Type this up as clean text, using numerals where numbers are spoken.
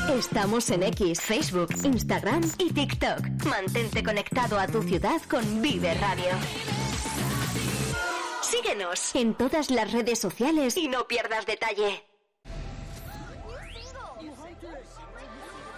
Estamos en X, Facebook, Instagram y TikTok. Mantente conectado a tu ciudad con Vive Radio. Síguenos en todas las redes sociales y no pierdas detalle.